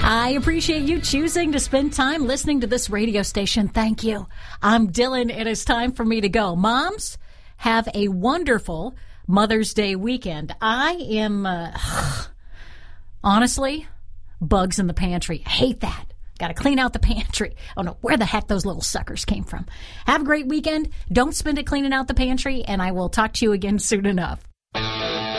I appreciate you choosing to spend time listening to this radio station. Thank you. I'm Dylan. It is time for me to go. Moms, have a wonderful Mother's Day weekend. I am, honestly, bugs in the pantry. I hate that. Got to clean out the pantry. I don't know where the heck those little suckers came from. Have a great weekend. Don't spend it cleaning out the pantry, and I will talk to you again soon enough.